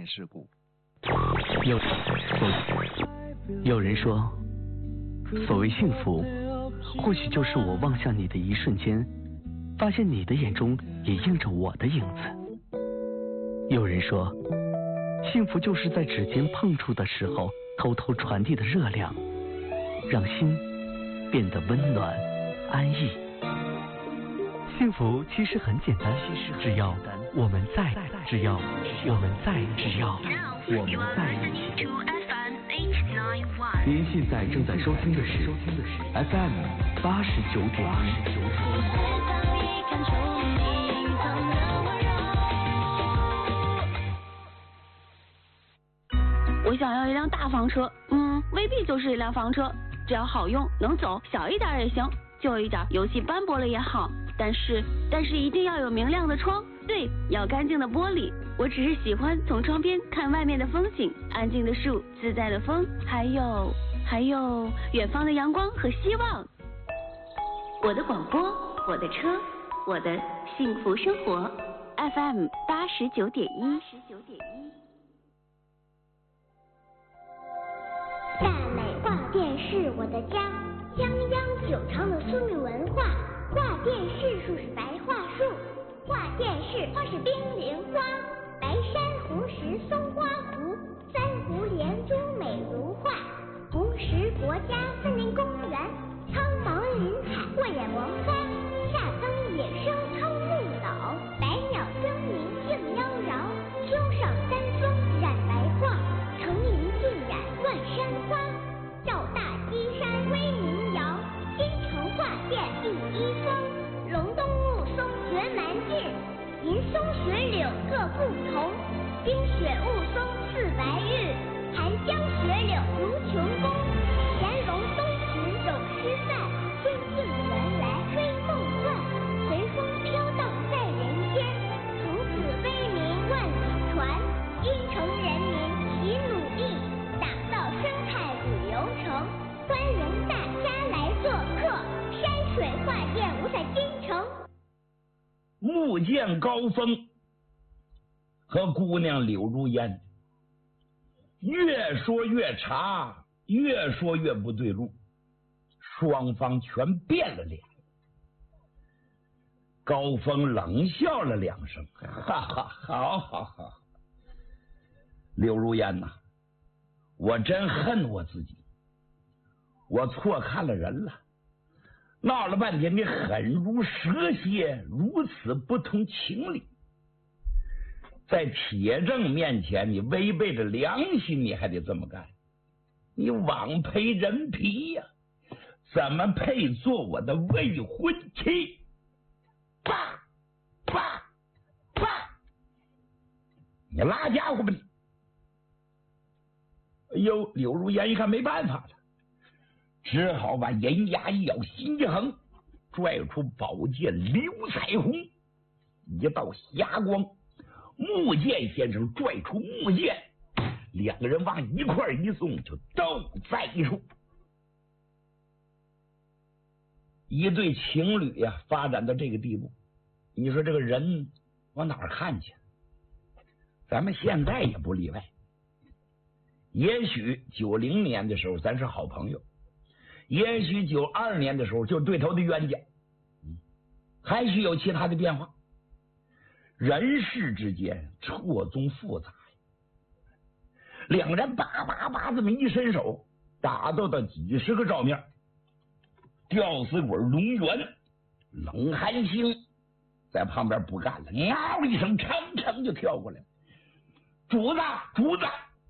险事故。 有人说，所谓幸福，或许就是我望向你的一瞬间，发现你的眼中也映着我的影子。有人说，幸福就是在指尖碰触的时候，偷偷传递的热量，让心变得温暖安逸。幸福其实很简单，只要我们在，只要我们在一起。您现在正在收听的是 FM 89.1。 我想要一辆大房车，未必就是一辆房车，只要好用能走，小一点也行，旧一点油漆斑驳了也好，但是一定要有明亮的窗，对，要干净的玻璃。我只是喜欢从窗边看外面的风景，安静的树，自在的风，还有远方的阳光和希望。我的广播，我的车，我的幸福生活 FM 89.1。 大美画电是我的家，泱泱久长的苏女文化。画电视树是白桦树，画电视花是冰凌花。白珊瑚石松花湖，三湖连珠美如画。红石国家森林公园，苍茫林海过眼王花。夏灯野生苍木老，百鸟争鸣竞妖娆。秋上丹枫染白桦，成林尽染万山花。赵大基山威名扬，京城画殿第一峰。隆冬雾凇绝蛮劲，银松雪岭各不同。冰雪雾凇似白玉，寒江雪岭如琼宫。乾隆东巡有诗赞，天境原来追梦幻。随风飘荡在人间，从此威名万里传。京城人民齐努力，打造生态旅游城，欢迎大家来做客山水画殿五彩京城。 木剑高峰和姑娘柳如烟越说越差，越说越不对路，双方全变了脸。高峰冷笑了两声，哈哈，好，柳如烟呐，我真恨我自己，我错看了人了。闹了半天，你狠如蛇蝎，如此不通情理，在铁证面前，你违背着良心，你还得这么干，你枉赔人皮呀！怎么配做我的未婚妻？啪！你拉家伙吧你！哎呦，柳如烟一看没办法了，只好把银牙一咬，心一横，拽出宝剑刘彩虹，一道霞光，木剑先生拽出木剑，两个人往一块一送，就都在一处。一对情侣呀，发展到这个地步，你说这个人往哪儿看去？咱们现在也不例外。也许90年的时候咱是好朋友，也许92年的时候就对头的冤家，还许有其他的变化。人世之间错综复杂，两人叭这么一伸手，打斗到几十个照面。吊死鬼龙源冷寒星在旁边不干了，嗷一声，噌就跳过来了。主子，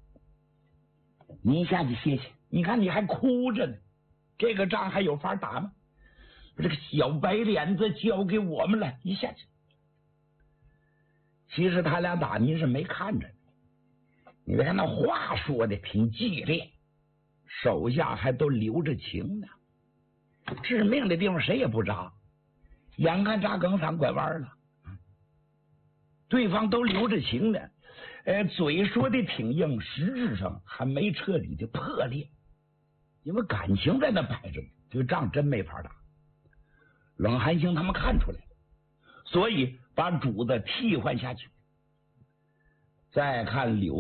你下去歇歇，你看你还哭着呢，这个仗还有法打吗？这个小白脸子交给我们了，你下去。其实他俩打您是没看着，你别看那话说的挺激烈，手下还都留着情呢。致命的地方谁也不扎，眼看扎梗嗓拐弯了，对方都留着情呢，嘴说的挺硬，实质上还没彻底的破裂，因为感情在那摆着，这个仗真没法打。冷寒星他们看出来了，所以把主子替换下去。再看柳